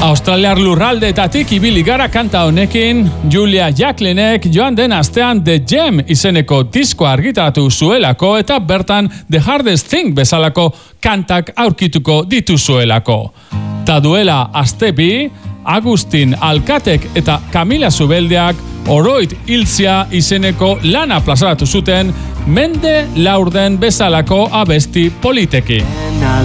Australiar lurraldeetatik ibili gara kanta honekin, Julia Jacklinek joan den astean The Gem izeneko diskoa argitaratu zuelako eta bertan The Hardest Thing bezalako kantak aurkituko dituzuelako. Ta duela aste bi, Agustin Alkatek eta Camila Zubeldeak Oroit Hiltzia izeneko lana plazaratu zuten Mende Laurden bezalako abesti politekin.